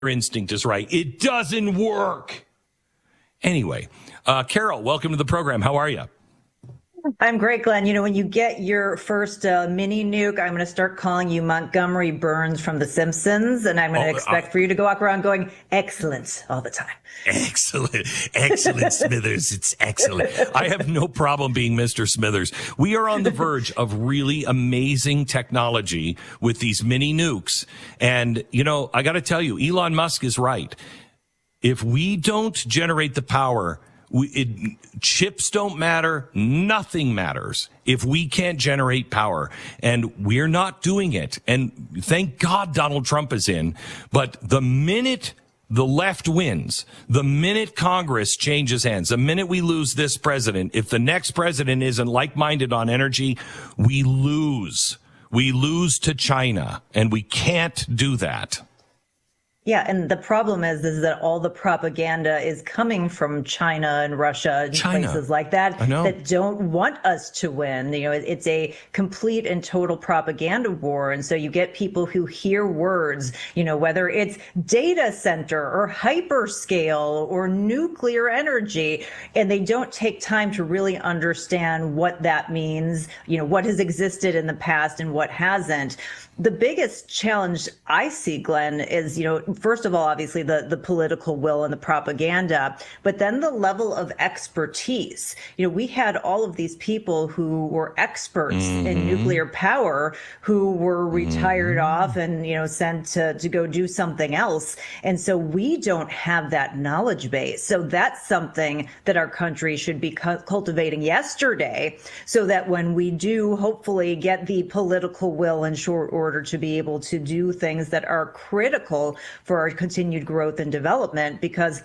instinct is right. It doesn't work. Anyway, Carol, welcome to the program. How are you? I'm great, Glenn. You know, when you get your first mini nuke, I'm going to start calling you Montgomery Burns from The Simpsons, and I'm going to expect for you to go walk around going, excellent, all the time. Excellent. Excellent, Smithers. It's excellent. I have no problem being Mr. Smithers. We are on the verge of really amazing technology with these mini nukes. And, you know, I got to tell you, Elon Musk is right. If we don't generate the power, chips don't matter. Nothing matters if we can't generate power, and we're not doing it. And thank God Donald Trump is in. But the minute the left wins, the minute Congress changes hands, the minute we lose this president, if the next president isn't like-minded on energy, we lose. We lose to China, and we can't do that. Yeah, and the problem is that all the propaganda is coming from China and Russia and places like that that don't want us to win. You know, it's a complete and total propaganda war. And so you get people who hear words, you know, whether it's data center or hyperscale or nuclear energy, and they don't take time to really understand what that means, you know, what has existed in the past and what hasn't. The biggest challenge I see, Glenn, is, you know, first of all, obviously the political will and the propaganda, but then the level of expertise. You know, we had all of these people who were experts in nuclear power who were retired off and, you know, sent to go do something else. And so we don't have that knowledge base. So that's something that our country should be cultivating yesterday, so that when we do hopefully get the political will in short order to be able to do things that are critical for our continued growth and development, because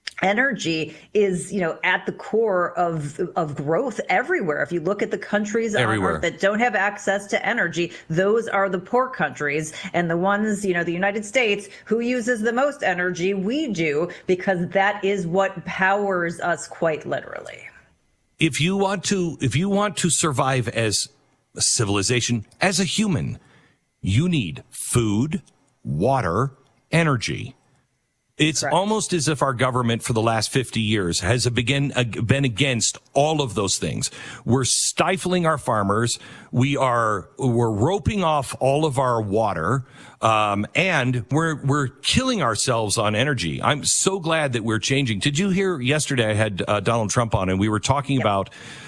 energy is, you know, at the core of growth everywhere. If you look at the countries on Earth that don't have access to energy, those are the poor countries. And the ones, you know, the United States, who uses the most energy, we do, because that is what powers us quite literally. If you want to survive as a civilization, as a human, you need food, water, energy. It's almost as if our government for the last 50 years has been against all of those things. We're stifling our farmers. We're roping off all of our water. And we're killing ourselves on energy. I'm so glad that we're changing. Did you hear yesterday I had Donald Trump on, and we were talking about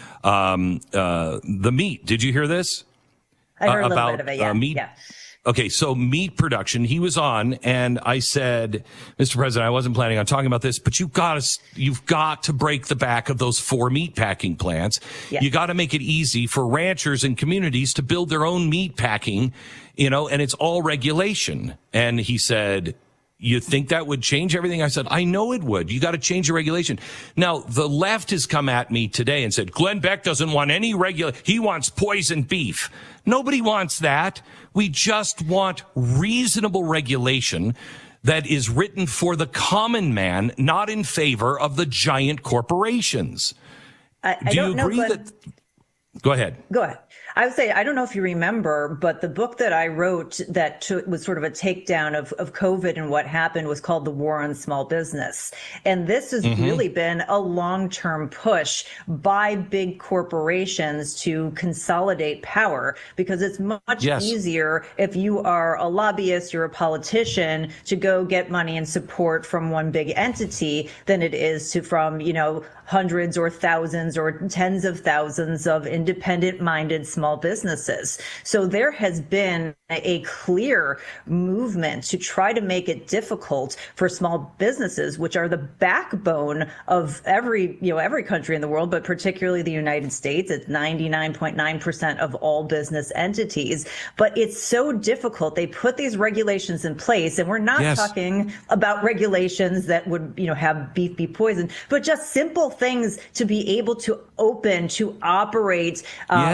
the meat. Did you hear this? I heard a little bit of it, meat. Yeah. Okay, so meat production. He was on, and I said, Mr. President, I wasn't planning on talking about this, but you've got to break the back of those 4 meat packing plants. Yeah. You got to make it easy for ranchers and communities to build their own meat packing, you know, and it's all regulation. And he said, you think that would change everything? I said, I know it would. You got to change the regulation. Now, the left has come at me today and said, Glenn Beck doesn't want any he wants poison beef. Nobody wants that. We just want reasonable regulation that is written for the common man, not in favor of the giant corporations. Do you agree that? Go ahead. Go ahead. I would say, I don't know if you remember, but the book that I wrote that was sort of a takedown of COVID and what happened was called The War on Small Business. And this has really been a long-term push by big corporations to consolidate power, because it's much easier if you are a lobbyist, you're a politician, to go get money and support from one big entity than it is from, you know, hundreds or thousands or tens of thousands of independent-minded small businesses. So there has been a clear movement to try to make it difficult for small businesses, which are the backbone of every country in the world, but particularly the United States. It's 99.9% of all business entities. But it's so difficult. They put these regulations in place, and we're not talking about regulations that would, you know, have beef be poisoned, but just simple things to be able to open, to operate, you know,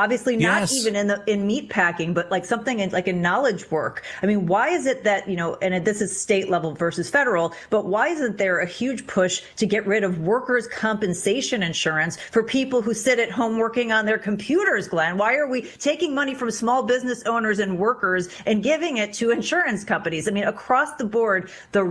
obviously not even in meat packing, but like something like in knowledge work. I mean, why is it that, and this is state level versus federal, but why isn't there a huge push to get rid of workers' compensation insurance for people who sit at home working on their computers, Glenn? Why are we taking money from small business owners and workers and giving it to insurance companies? I mean, across the board, the